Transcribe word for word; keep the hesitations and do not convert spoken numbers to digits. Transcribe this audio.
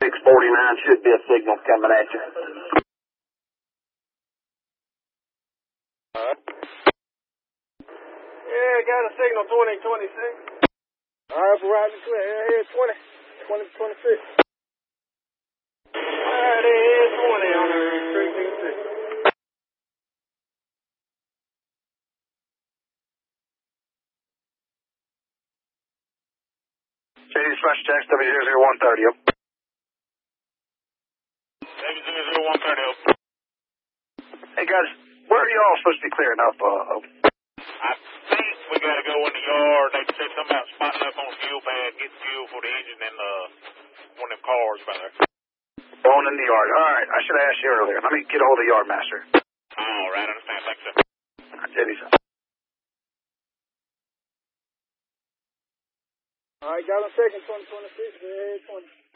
six forty-nine should be a signal coming at you. Alright. Yeah, got a signal twenty twenty-six. Alright, Verizon clear. Airhead twenty. twenty twenty-six. Alright, airhead twenty on the three six. J D Dispatch Jax W zero zero one thirty. W zero zero one thirty. Hey guys, where are y'all supposed to be clearing up? Uh, I think we got to go in the yard. They said something about spotting up on the fuel pad, get fuel for the engine and uh, one of them cars by there. going in the yard. All right, I should have asked you earlier. Let me get a hold of the yard master. All right, I understand. Thanks, sir. All right, J D, sir. All right, got a second, twenty twenty-six, ahead twenty.